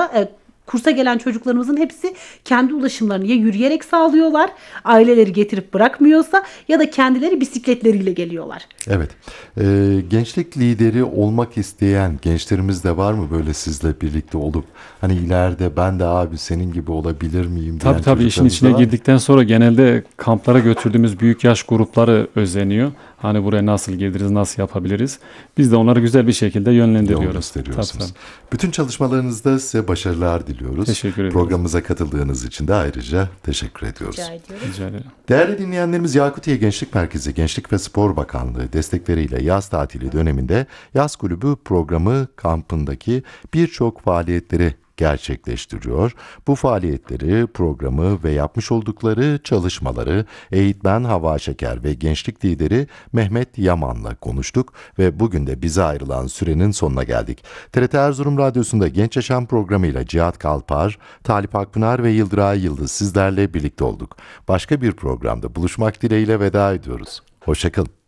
anda kursa gelen çocuklarımızın hepsi kendi ulaşımlarını ya yürüyerek sağlıyorlar, aileleri getirip bırakmıyorsa, ya da kendileri bisikletleriyle geliyorlar. Evet. Gençlik lideri olmak isteyen gençlerimiz de var mı böyle sizle birlikte olup hani ileride ben de abi senin gibi olabilir miyim diyen Tabii işin çocuklarımız da içine var mı? girdikten sonra genelde kamplara götürdüğümüz büyük yaş grupları özeniyor. Hani buraya nasıl geliriz, nasıl yapabiliriz? Biz de onları güzel bir şekilde Yol yönlendiriyoruz. gösteriyorsunuz. Tabii. Bütün çalışmalarınızda size başarılar diliyoruz. Teşekkür ederiz. Programımıza katıldığınız için de ayrıca teşekkür ediyoruz. Rica ediyorum. Rica ederim. Değerli dinleyenlerimiz, Yakutiye Gençlik Merkezi Gençlik ve Spor Bakanlığı destekleriyle yaz tatili döneminde Yaz Kulübü programı kampındaki birçok faaliyetleri gerçekleştiriyor. Bu faaliyetleri, programı ve yapmış oldukları çalışmaları eğitmen Hava Şeker ve gençlik lideri Mehmet Yaman'la konuştuk ve bugün de bize ayrılan sürenin sonuna geldik. TRT Erzurum Radyosu'nda Genç Yaşam programıyla Cihat Kalpar, Talip Akpınar ve Yıldıray Yıldız sizlerle birlikte olduk. Başka bir programda buluşmak dileğiyle veda ediyoruz. Hoşça kalın.